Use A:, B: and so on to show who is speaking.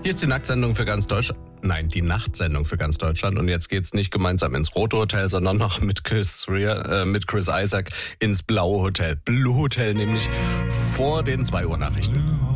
A: Hier ist die Nachtsendung für ganz Deutschland. Nein, die Nachtsendung für ganz Deutschland. Und jetzt geht's nicht gemeinsam ins Rote Hotel, sondern noch mit Chris Isaac ins Blaue Hotel. Blue Hotel, nämlich vor den 2 Uhr Nachrichten.